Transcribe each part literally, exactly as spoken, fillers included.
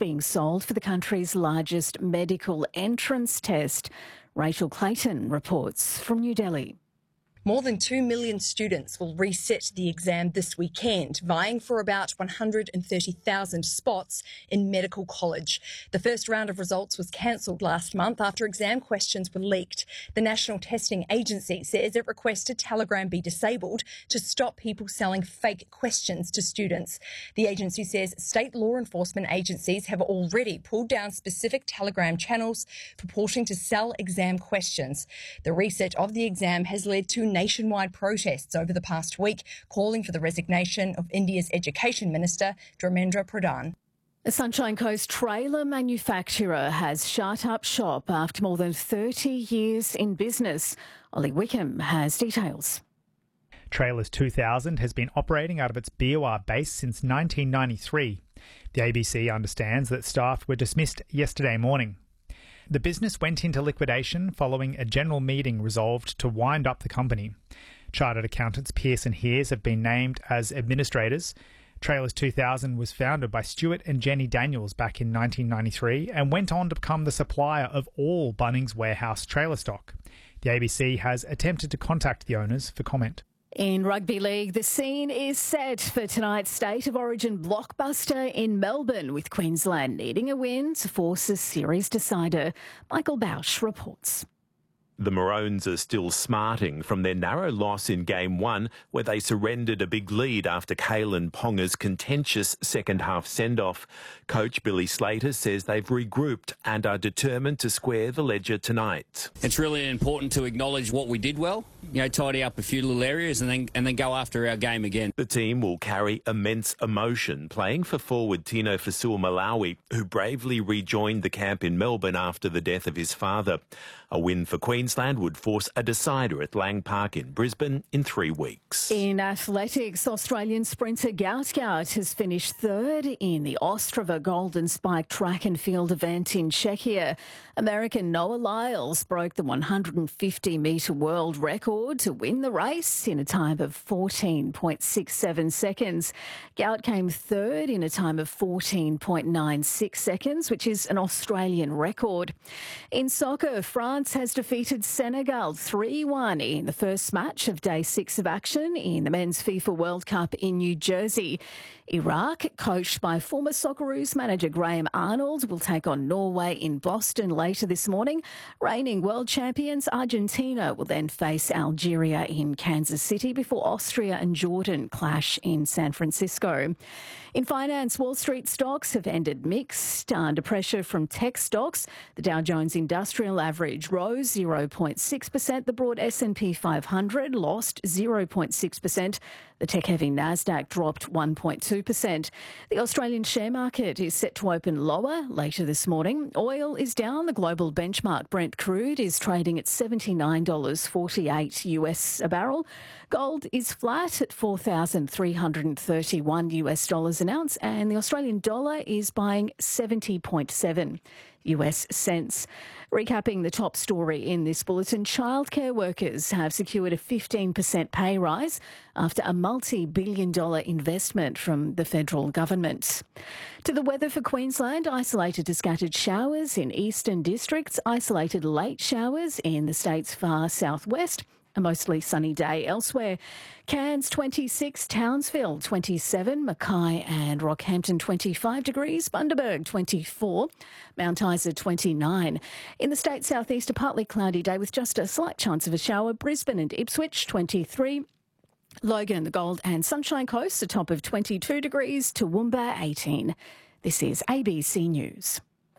being sold for the country's largest medical entrance test. Rachel Clayton reports from New Delhi. More than two million students will resit the exam this weekend, vying for about one hundred thirty thousand spots in medical college. The first round of results was cancelled last month after exam questions were leaked. The National Testing Agency says it requested Telegram be disabled to stop people selling fake questions to students. The agency says state law enforcement agencies have already pulled down specific Telegram channels purporting to sell exam questions. The reset of the exam has led to nationwide protests over the past week, calling for the resignation of India's Education Minister, Dharmendra Pradhan. A Sunshine Coast trailer manufacturer has shut up shop after more than thirty years in business. Ollie Wickham has details. Trailers two thousand has been operating out of its B O R base since nineteen ninety-three. The A B C understands that staff were dismissed yesterday morning. The business went into liquidation following a general meeting resolved to wind up the company. Chartered accountants Pearson Hears have been named as administrators. Trailers two thousand was founded by Stuart and Jenny Daniels back in nineteen ninety-three and went on to become the supplier of all Bunnings Warehouse trailer stock. The A B C has attempted to contact the owners for comment. In rugby league, the scene is set for tonight's State of Origin blockbuster in Melbourne, with Queensland needing a win to force a series decider. Michael Bausch reports. The Maroons are still smarting from their narrow loss in Game one, where they surrendered a big lead after Kalen Ponga's contentious second-half send-off. Coach Billy Slater says they've regrouped and are determined to square the ledger tonight. It's really important to acknowledge what we did well, you know, tidy up a few little areas and then and then go after our game again. The team will carry immense emotion, playing for forward Tino Fasua-Malawi, who bravely rejoined the camp in Melbourne after the death of his father. A win for Queensland would force a decider at Lang Park in Brisbane in three weeks. In athletics, Australian sprinter Gout Gout has finished third in the Ostrava Golden Spike track and field event in Czechia. American Noah Lyles broke the one hundred fifty metre world record to win the race in a time of fourteen point six seven seconds. Gout came third in a time of fourteen point nine six seconds, which is an Australian record. In soccer, France has defeated Senegal three one in the first match of day six of action in the Men's FIFA World Cup in New Jersey. Iraq, coached by former Socceroos manager Graham Arnold, will take on Norway in Boston later this morning. Reigning world champions Argentina will then face Algeria in Kansas City before Austria and Jordan clash in San Francisco. In finance, Wall Street stocks have ended mixed under pressure from tech stocks. The Dow Jones Industrial Average rose zero point six percent. The broad S and P five hundred lost zero point six percent. The tech-heavy Nasdaq dropped one point two percent. The Australian share market is set to open lower later this morning. Oil is down. The global benchmark Brent crude is trading at seventy-nine dollars forty-eight US a barrel. Gold is flat at four thousand three hundred thirty-one US dollars an ounce, and the Australian dollar is buying seventy point seven US cents. Recapping the top story in this bulletin, childcare workers have secured a fifteen percent pay rise after a multi-billion dollar investment from the federal government. To the weather for Queensland, isolated to scattered showers in eastern districts, isolated late showers in the state's far southwest. A mostly sunny day elsewhere. Cairns twenty-six, Townsville twenty-seven, Mackay and Rockhampton twenty-five degrees, Bundaberg twenty-four, Mount Isa twenty-nine. In the state southeast, a partly cloudy day with just a slight chance of a shower. Brisbane and Ipswich twenty-three. Logan, the Gold and Sunshine Coast, a top of twenty-two degrees, Toowoomba eighteen. This is A B C News.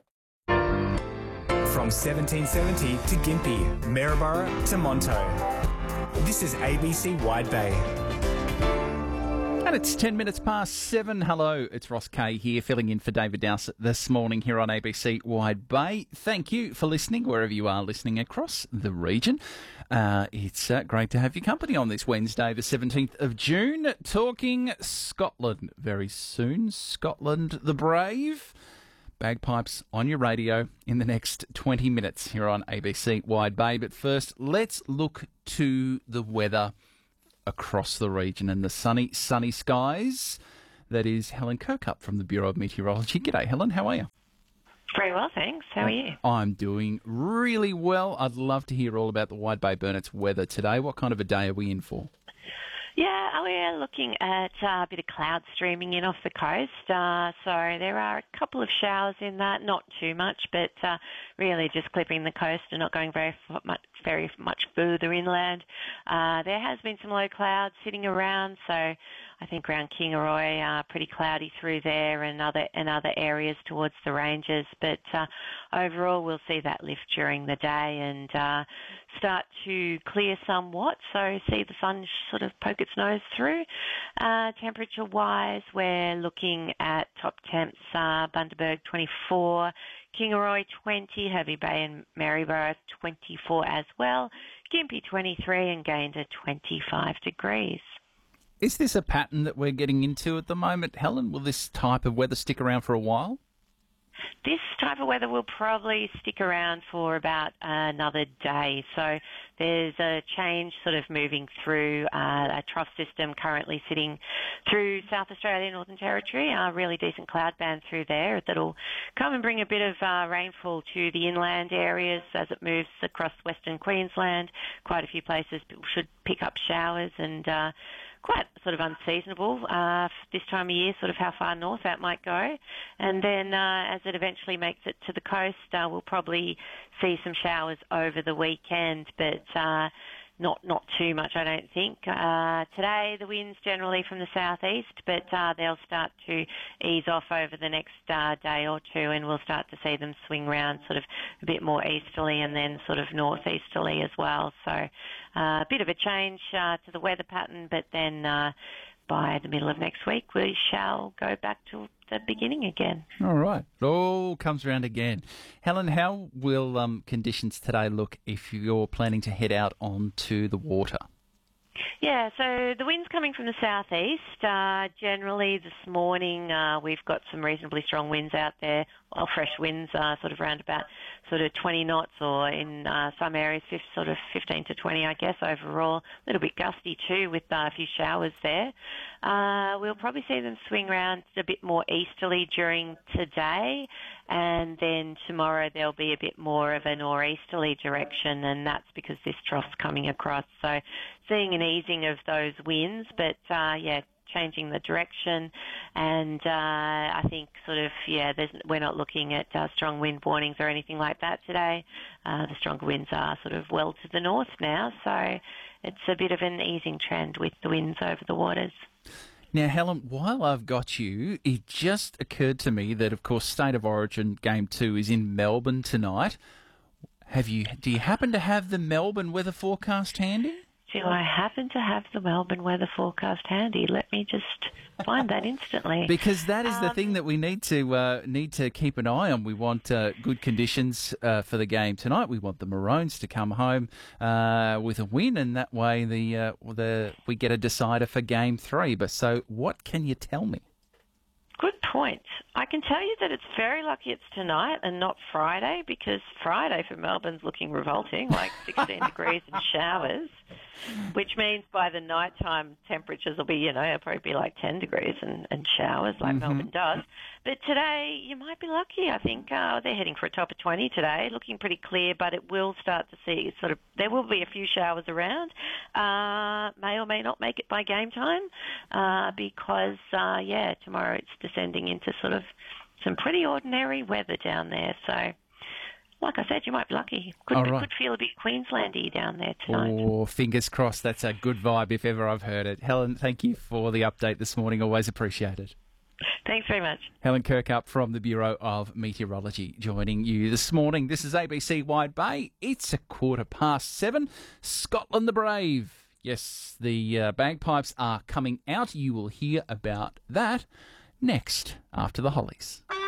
From seventeen seventy to Gympie, Maryborough to Monto. This is A B C Wide Bay. And it's ten minutes past seven. Hello, it's Ross Kay here, filling in for David Dowsett this morning here on A B C Wide Bay. Thank you for listening, wherever you are listening across the region. Uh, it's uh, great to have your company on this Wednesday, the seventeenth of June, talking Scotland very soon. Scotland the Brave. Bagpipes on your radio in the next twenty minutes here on A B C Wide Bay. But first, let's look to the weather across the region and the sunny, sunny skies That is Helen Kirkup from the Bureau of Meteorology. G'day, Helen. How are you? Very well, thanks. How are you? I'm doing really well. I'd love to hear all about the Wide Bay Burnet's weather today. What kind of a day are we in for? Yeah, we're looking at uh, a bit of cloud streaming in off the coast. Uh, so there are a couple of showers in that, not too much, but uh, really just clipping the coast and not going very much, very much further inland. Uh, there has been some low clouds sitting around, so I think around Kingaroy, uh, pretty cloudy through there, and other and other areas towards the ranges. But uh, overall, we'll see that lift during the day and uh, start to clear somewhat. So see the sun sort of poke its nose through. Uh, temperature-wise, we're looking at top temps: uh, Bundaberg twenty-four, Kingaroy twenty, Hervey Bay and Maryborough twenty-four as well, Gympie twenty-three, and Gayndah twenty-five degrees. Is this a pattern that we're getting into at the moment, Helen? Will this type of weather stick around for a while? This type of weather will probably stick around for about another day. So there's a change sort of moving through uh, a trough system currently sitting through South Australia, Northern Territory, a really decent cloud band through there that'll come and bring a bit of uh, rainfall to the inland areas as it moves across Western Queensland. Quite a few places should pick up showers and uh, quite sort of unseasonable uh, this time of year, sort of how far north that might go. And then uh, as it eventually makes it to the coast, uh, we'll probably see some showers over the weekend, but uh, not not too much, I don't think. Uh, today, the winds generally from the southeast, but uh, they'll start to ease off over the next uh, day or two, and we'll start to see them swing round sort of a bit more easterly and then sort of northeasterly as well. So uh, a bit of a change uh, to the weather pattern, but then uh, by the middle of next week, we shall go back to the beginning again. All right. It all comes around again. Helen, how will um, conditions today look if you're planning to head out onto the water? Yeah, so the wind's coming from the southeast. Uh, generally this morning uh, we've got some reasonably strong winds out there, well, fresh winds, uh, sort of around about sort of twenty knots, or in uh, some areas sort of fifteen to twenty, I guess, overall. A little bit gusty too with uh, a few showers there. Uh, we'll probably see them swing around a bit more easterly during today, and then tomorrow there'll be a bit more of a northeasterly direction, and that's because this trough's coming across. So seeing an easing of those winds, but uh, yeah, changing the direction, and uh, I think sort of, yeah, there's, we're not looking at uh, strong wind warnings or anything like that today. Uh, the stronger winds are sort of well to the north now, so it's a bit of an easing trend with the winds over the waters. Now, Helen, while I've got you, it just occurred to me that, of course, State of Origin Game two is in Melbourne tonight. Have you? Do you happen to have the Melbourne weather forecast handy? Do I happen to have the Melbourne weather forecast handy? Let me just find that instantly. Because that is the um, thing that we need to uh, need to keep an eye on. We want uh, good conditions uh, for the game tonight. We want the Maroons to come home uh, with a win, and that way the uh, the we get a decider for Game Three. But so, what can you tell me? Good point. I can tell you that it's very lucky it's tonight and not Friday, because Friday for Melbourne's looking revolting, like sixteen degrees and showers, which means by the nighttime temperatures will be, you know, it'll probably be like ten degrees and, and showers like mm-hmm. Melbourne does. But today you might be lucky. I think uh, they're heading for a top of twenty today, looking pretty clear, but it will start to see sort of, there will be a few showers around. Uh, may or may not make it by game time uh, because, uh, yeah, tomorrow it's descending into sort of some pretty ordinary weather down there. So, like I said, you might be lucky. Could, All right. could feel a bit Queenslandy down there tonight. Oh, fingers crossed. That's a good vibe if ever I've heard it. Helen, thank you for the update this morning. Always appreciated. Thanks very much. Helen Kirkup from the Bureau of Meteorology joining you this morning. This is A B C Wide Bay. It's a quarter past seven. Scotland the Brave. Yes, the uh, bagpipes are coming out. You will hear about that next after the Hollies.